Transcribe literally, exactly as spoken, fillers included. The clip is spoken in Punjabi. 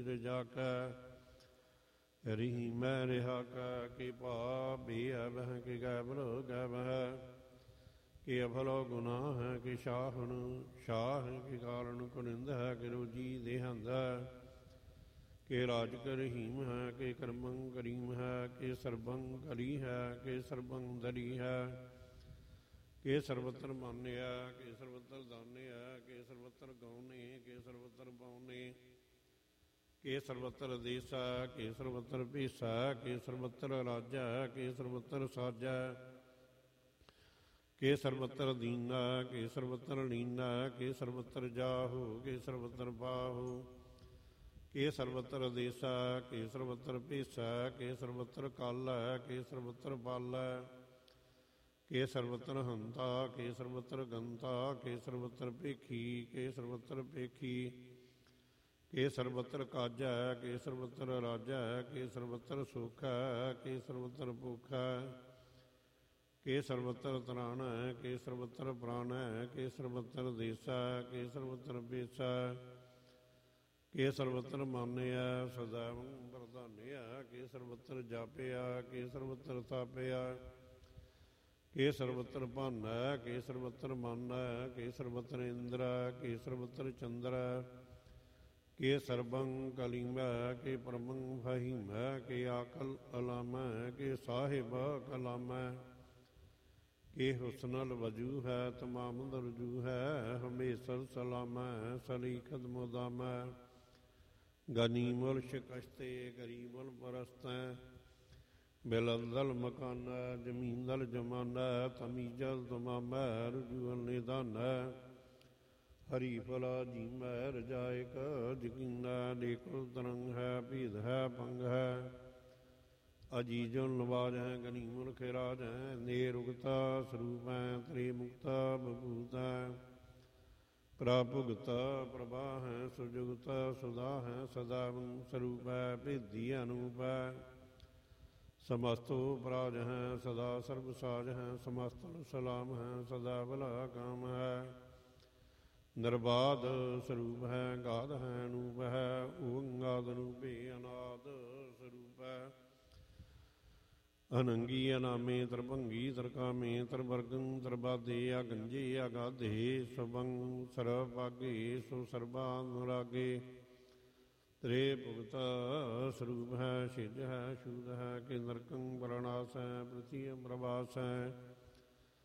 ਜਾ ਕੈ ਰਹੀ ਮੈਂ ਰਿਹਾ ਕੈ ਕਿ ਭਾਵ ਵੀ ਹੈ ਵਹ ਕਿ ਗੈ ਬਲੋ ਗੈ ਵਹ ਕਿ ਅਭਲੋ ਗੁਨਾਹ ਹੈ ਕਿ ਸ਼ਾਹਣ ਸ਼ਾਹ ਹੈ ਕਿ ਕਾਰਨ ਕੁਨਿੰਦ ਹੈ ਕਿ ਰੋਜੀ ਦੇਹੰਦ ਹੈ ਕਿ ਰਾਜ ਕਰਹੀਮ ਹੈ ਕਿ ਕਰਮੰ ਕਰੀਮ ਹੈ ਕਿ ਸਰਬੰ ਕਰੀ ਹੈ ਕਿ ਸਰਬੰ ਦਰੀ ਹੈ ਕਿ ਸਰਬਤਰ ਮਾਨਿਆ ਕਿ ਸਰਬਤਰ ਦਾਨਿਆ ਕਿ ਸਰਬਤਰ ਗਾਉਨੇ ਕਿ ਸਰਬਤਰ ਪਾਉਨੇ ਕਿ ਸਰਬਤਰ ਦੇਸਾ ਕਿ ਸਰਬਤਰ ਭੀਸਾ ਕਿ ਸਰਬਤਰ ਰਾਜਾ ਕਿ ਸਰਬਤਰ ਸਾਜਾ ਕਿ ਸਰਬਤਰ ਦੀਨਾ ਕਿ ਸਰਬਤਰ ਲੀਨਾ ਕਿ ਸਰਬਤਰ ਜਾਹੂ ਕਿ ਸਰਬਤਰ ਬਾਹੂ ਕਿ ਸਰਬਤਰ ਦੇਸਾ ਕਿ ਸਰਬਤਰ ਭੀਸਾ ਕਿ ਸਰਬਤਰ ਕਾਲਾ ਕਿ ਸਰਬਤਰ ਬਾਲਾ ਕਿ ਸਰਬਤਰ ਹੰਤਾ ਕਿ ਸਰਬਤਰ ਗੰਤਾ ਕਿ ਸਰਬਤਰ ਭੇਖੀ ਕਿ ਸਰਬਤਰ ਭੇਖੀ ਕਿ ਸਰਬਤਰ ਕਾਜਾ ਕਿ ਸਰਬਤਰ ਰਾਜਾ ਕਿ ਸਰਬਤਰ ਸੁਖਾ ਕਿ ਸਰਬਤਰ ਭੁਖਾ ਕਿ ਸਰਬਤਰ ਤਰਾਣ ਕਿ ਸਰਬਤਰ ਪ੍ਰਾਣ ਕਿ ਸਰਬਤਰ ਦੇਸਾ ਕਿ ਸਰਬਤਰ ਬੇਸਾ ਕਿ ਸਰਬਤਰ ਮਾਨਿਆ ਸਦਾ ਵਰਦਾਨਿਆ ਕਿ ਸਰਬਤਰ ਜਾਪਿਆ ਕਿ ਸਰਬਤਰ ਥਾਪਿਆ ਕਿ ਸਰਬਤਰ ਭਾਨਾ ਕਿ ਸਰਬਤਰ ਮਾਨਾ ਕਿ ਸਰਬਤਰ ਇੰਦਰਾ ਕਿ ਸਰਬਤਰ ਚੰਦਰਾ ਕਿ ਸਰਬੰ ਕਲੀਮਾ ਕਿ ਪਰਮੰ ਫਹੀਮਾ ਕਿ ਆਕਲ ਅਲਾਮਾ ਕਿ ਸਾਹਿਬ ਕਲਾਮਾ ਕਿ ਹੁਸਨਲ ਵਜੂ ਹੈ ਤਮਾਮ ਦਰਜੂ ਹੈ ਹਮੇਸ਼ਾ ਸਲਾਮਾ ਸਲੀਖਤ ਮੁਦਾਮਾ ਗਨੀਮੁਲ ਸ਼ਿਕਸ਼ਤੇ ਗਰੀਬੁਲ ਪਰਸਤੈ ਬਿਲੰਦਲ ਮਕਾਨਾ ਜ਼ਮੀਨਦਲ ਜਮਾਨਾ ਤਮੀਜਲ ਤਮਾਮਾ ਰਜੂਅਲ ਨਿਦਾਨਾ ਹਰੀ ਫਲਾ ਜੀ ਮੈਂ ਰਜਾਇਕ ਜਕੀਨਾ ਨੇਕੁਲ ਤਰੰਗ ਹੈ ਭੀਦ ਹੈ ਪੰਗ ਹੈ ਅਜੀਜੁਲ ਨਵਾਜ ਹੈ ਗਨੀਮੁਲ ਖਿਰਾਜ ਹੈ ਨੇਰੁਗਤਾ ਸਰੂਪ ਹੈ ਤ੍ਰੀ ਮੁਕਤਾ ਬਭੂਤਾ ਪ੍ਰਾਭੁਗਤਾ ਪ੍ਰਭਾ ਹੈ ਸੁਜੁਗਤਾ ਸੁਦਾ ਹੈ ਸਦਾ ਸਰੂਪ ਹੈ ਭੇਦੀ ਅਨੂਪ ਹੈ ਸਮਸਤੋ ਪਰਾਜ ਹੈ ਸਦਾ ਸਰਬ ਸਾਜ ਹੈ ਸਮਸਤਲ ਸਲਾਮ ਹੈ ਸਦਾ ਭਲਾ ਕਾਮ ਹੈ ਨਿਰਬਾਧ ਸਰੂਪ ਹੈ ਗਾਧ ਹੈ ਅਨੂਪ ਹੈ ਓੰਗਾਦ ਰੂਪੇ ਅਨਾਦ ਸਰੂਪ ਹੈ ਅਨੰਗੀ ਅਨਾਮੇ ਤਰਭੰਗੀ ਤਰਕਾਮੇ ਤਰਵਰਗੰ ਤਰਬਾਦੇ ਅਗੰਜੇ ਅਗਾਧੇ ਸਬੰ ਸਰਬਾਗੇ ਸੋ ਸਰਬਾ ਅਨੁਰਾਗੇ ਤ੍ਰੇ ਭੁਗਤਾ ਸਰੂਪ ਹੈ ਸਿੱਧ ਹੈ ਸ਼ੂਦ ਹੈ ਕਿ ਨਰਕੰ ਵਰਣਾਸ ਹੈ ਪ੍ਰਤੀਯ ਪ੍ਰਵਾਸ ਹੈ